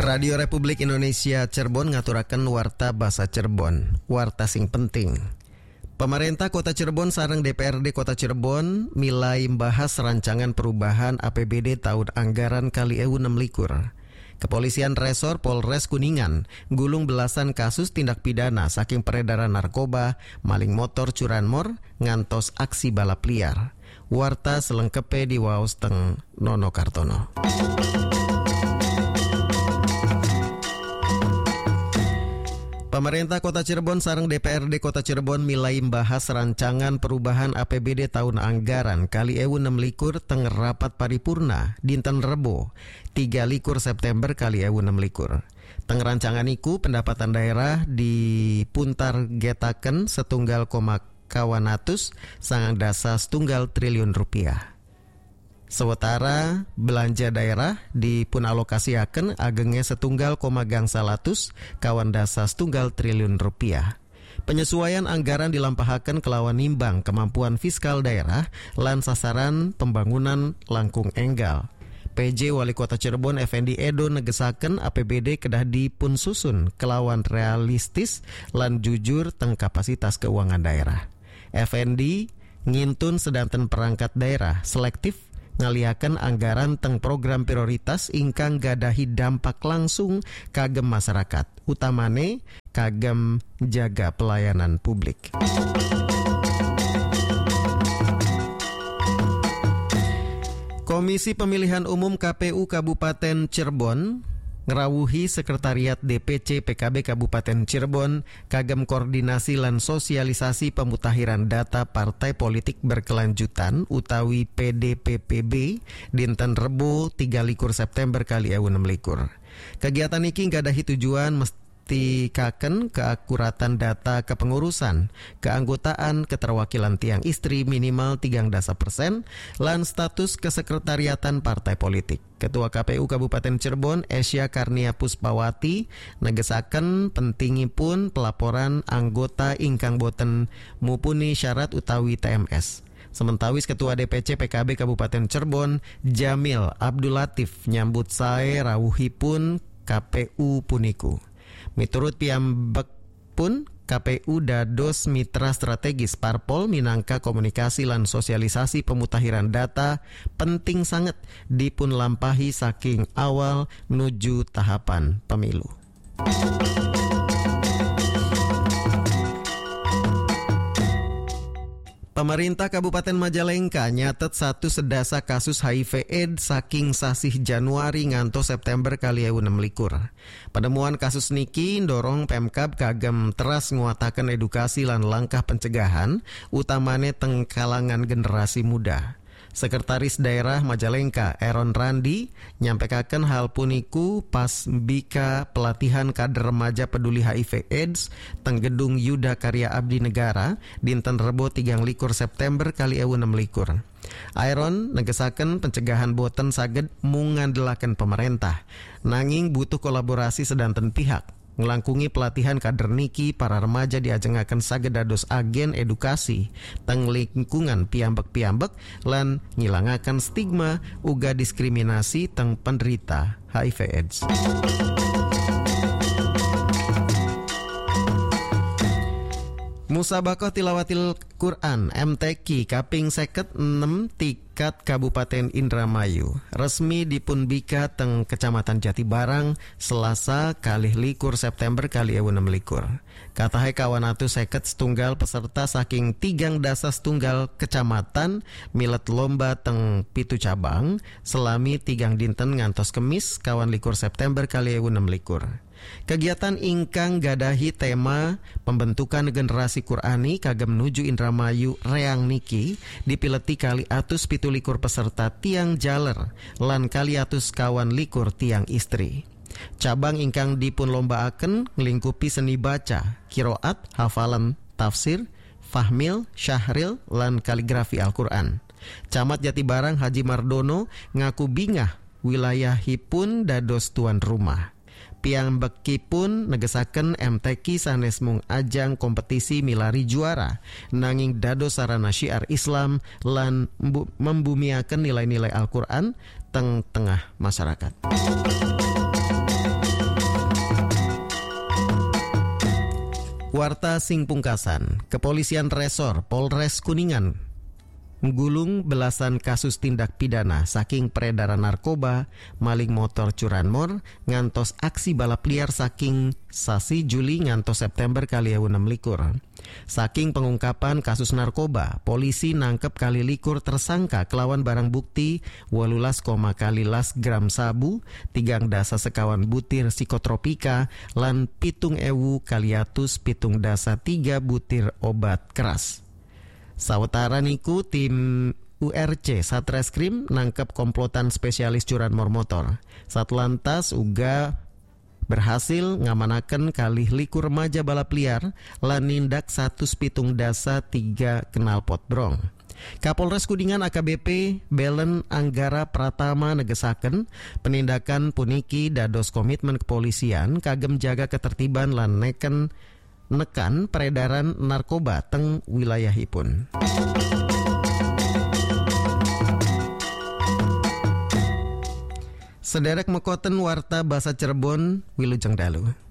Radio Republik Indonesia Cirebon ngaturaken warta basa Cirebon, warta sing penting. Pemerintah Kota Cirebon sareng DPRD Kota Cirebon milai membahas rancangan perubahan APBD tahun anggaran kali 2026. Kepolisian Resor Polres Kuningan gulung belasan kasus tindak pidana saking peredaran narkoba, maling motor curanmor, ngantos aksi balap liar. Warta selengkepe di waos teng Nono Kartono. Pemerintah Kota Cirebon sareng DPRD Kota Cirebon milai membahas rancangan perubahan APBD tahun anggaran kali 2026 teng rapat paripurna dinten Rebo 3 September kali 2026. Teng rancangan iku pendapatan daerah dipuntar getaken setunggal kawan sangang dasa setunggal triliun rupiah. Sewetara belanja daerah dipun alokasiaken agengnya setunggal gangsalatus kawan dasa setunggal triliun rupiah. Penyesuaian anggaran dilampahaken kelawan nimbang kemampuan fiskal daerah lan sasaran pembangunan langkung enggal. PJ Wali Kota Cirebon Effendi Edo negesaken APBD kedah dipun susun kelawan realistis lan jujur teng kapasitas keuangan daerah. Effendi ngintun sedanten perangkat daerah selektif ngaliaken anggaran teng program prioritas ingkang gadahi dampak langsung kagem masyarakat, utamane kagem jaga pelayanan publik. Komisi Pemilihan Umum KPU Kabupaten Cirebon ngerawuhi Sekretariat DPC PKB Kabupaten Cirebon kagem koordinasi lan sosialisasi pemutahiran data partai politik berkelanjutan utawi PDPPB dinten Rebo 3 September kali 2026. Kegiatan iki ngadahi tujuan mestikaken keakuratan data kepengurusan, keanggotaan keterwakilan tiang istri minimal 3% lan status kesekretariatan partai politik. Ketua KPU Kabupaten Cirebon Esya Karnia Puspawati negesaken pentingipun pelaporan anggota ingkang boten mupuni syarat utawi TMS. Sementawis Ketua DPC PKB Kabupaten Cirebon Jamil Abdul Latif nyambut sae rawuhipun KPU puniku. Miturut piyambakpun KPU dados mitra strategis parpol minangka komunikasi lan sosialisasi pemutahiran data penting sangat dipun lampahi saking awal menuju tahapan pemilu. Pemerintah Kabupaten Majalengka nyatet satu sedasa kasus HIV/AIDS saking sasih Januari ngantos September kali 2026. Penemuan kasus niki ndorong Pemkab kagem teras nguataken edukasi lan langkah pencegahan utamane teng kalangan generasi muda. Sekretaris Daerah Majalengka Aaron Randi nyampekaken hal puniku pas bika pelatihan kader remaja peduli HIV/AIDS teng gedung Yuda Karya Abdi Negara dinten Rebo 3 September kali 2026. Aaron negesaken pencegahan boten saged mung ngandelaken pemerintah, nanging butuh kolaborasi sedanten pihak. Ngelangkungi pelatihan kader niki para remaja diajengaken saged dados agen edukasi teng lingkungan piyambek-piyambek lan ngilangaken stigma uga diskriminasi teng penderita HIV/AIDS. Musabaqah Tilawatil Quran MTQ kaping 56 tingkat Kabupaten Indramayu resmi dipunbika teng Kecamatan Jatibarang Selasa kalih 1 September kali 2026. Katahe kawan atu 50 setunggal peserta saking 3 dasa setunggal kecamatan milet lomba teng 7 cabang selami 3 dinten ngantos Kemis kawan 1 September kali 2026. Kegiatan ingkang gadahi tema pembentukan generasi Qur'ani kagem nuju Indramayu reang niki dipileti kali atus 17 peserta tiang jaler lan kali atus kawan likur tiang istri. Cabang ingkang dipun lombaaken nglingkupi seni baca, kiroat, hafalan tafsir, fahmil, syahril lan kaligrafi Al-Qur'an. Camat Jatibarang Haji Mardono ngaku bingah wilayahipun dados tuan rumah. Piyambakipun negesaken MTQ sanes mung ajang kompetisi milari juara, nanging dados sarana syiar Islam lan membumiaken nilai-nilai Al-Qur'an teng tengah masyarakat. Warta sing pungkasan, Kepolisian Resor Polres Kuningan menggulung belasan kasus tindak pidana saking peredaran narkoba, maling motor curanmor, ngantos aksi balap liar saking sasi Juli ngantos September kali 2016. Saking pengungkapan kasus narkoba, polisi nangkep kali likur tersangka kelawan barang bukti 18,11 gram sabu, 3 dasa sekawan butir psikotropika, lan 7.000 kaliatus 7 dasa 3 butir obat keras. Sawetara niku tim URC Satreskrim nangkep komplotan spesialis curanmor motor. Satlantas uga berhasil ngamanaken kalih likur remaja balap liar lan nindak 107 dasa 3 knalpot brong. Kapolres Kuningan AKBP Belen Anggara Pratama negesaken penindakan puniki dados komitmen kepolisian kagem jaga ketertiban lan nekan peredaran narkoba teng wilayahipun. Sederek mekoten warta basa Cirebon Wilujeng Dalu.